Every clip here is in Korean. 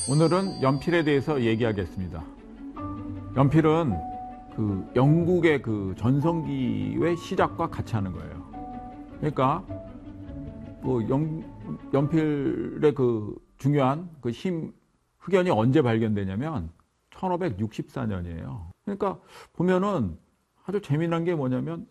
오늘은 연필에 대해서 얘기하겠습니다. 연필은 영국의 전성기의 시작과 같이 하는 거예요. 그러니까 연필의 중요한 흑연이 언제 발견되냐면 1564년이에요. 그러니까 보면은 아주 재미난 게 뭐냐면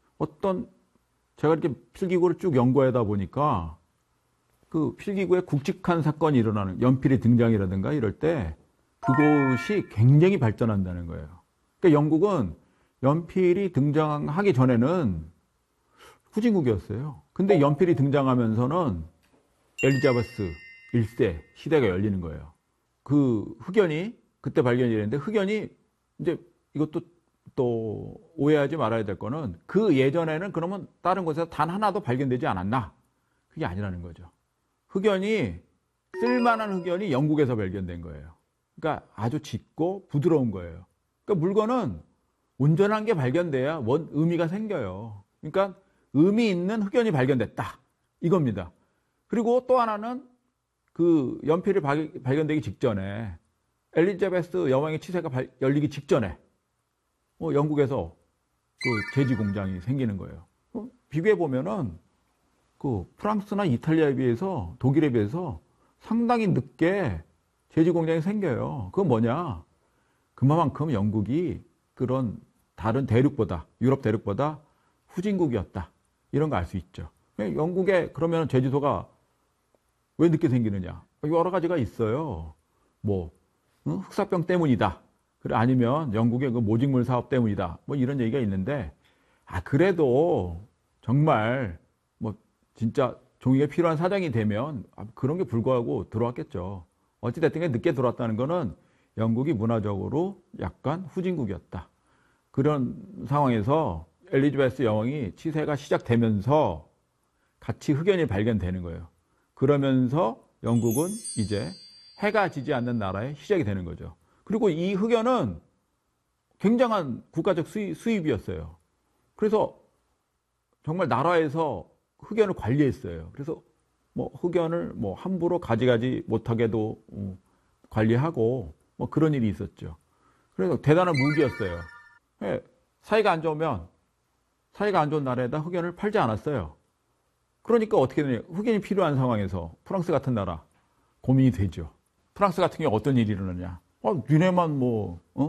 제가 이렇게 필기구를 쭉 연구하다 보니까 필기구에 굵직한 사건이 일어나는, 연필의 등장이라든가 이럴 때 그것이 굉장히 발전한다는 거예요. 그러니까 영국은 연필이 등장하기 전에는 후진국이었어요. 근데 연필이 등장하면서는 엘리자베스 1세 시대가 열리는 거예요. 흑연이 그때 발견이 됐는데, 흑연이 이제 이것도 또 오해하지 말아야 될 거는, 예전에는 그러면 다른 곳에서 단 하나도 발견되지 않았나? 그게 아니라는 거죠. 쓸만한 흑연이 영국에서 발견된 거예요. 그러니까 아주 짙고 부드러운 거예요. 그러니까 물건은 온전한 게 발견돼야 뭔 의미가 생겨요. 그러니까 의미 있는 흑연이 발견됐다, 이겁니다. 그리고 또 하나는 연필이 발견되기 직전에, 엘리자베스 여왕의 치세가 열리기 직전에 영국에서 제지 공장이 생기는 거예요. 비교해 보면은 프랑스나 이탈리아에 비해서, 독일에 비해서 상당히 늦게 제지 공장이 생겨요. 그건 뭐냐? 그만큼 영국이 그런 다른 대륙보다, 유럽 대륙보다 후진국이었다, 이런 거 알 수 있죠. 영국에 그러면 제지소가 왜 늦게 생기느냐? 여러 가지가 있어요. 흑사병 때문이다, 그래, 아니면 영국의 모직물 사업 때문이다, 이런 얘기가 있는데, 그래도 정말 진짜 종이가 필요한 사정이 되면 그런 게 불구하고 들어왔겠죠. 어찌됐든 늦게 들어왔다는 거는 영국이 문화적으로 약간 후진국이었다, 그런 상황에서 엘리자베스 여왕이 치세가 시작되면서 같이 흑연이 발견되는 거예요. 그러면서 영국은 이제 해가 지지 않는 나라의 시작이 되는 거죠. 그리고 이 흑연은 굉장한 국가적 수입이었어요. 그래서 정말 나라에서 흑연을 관리했어요. 그래서 흑연을 함부로 가져가지 못하게도 관리하고 그런 일이 있었죠. 그래서 대단한 무기였어요. 사이가 안 좋은 나라에다 흑연을 팔지 않았어요. 그러니까 어떻게 되냐? 흑연이 필요한 상황에서 프랑스 같은 나라 고민이 되죠. 프랑스 같은 경우 어떤 일이 일어나냐? 니네만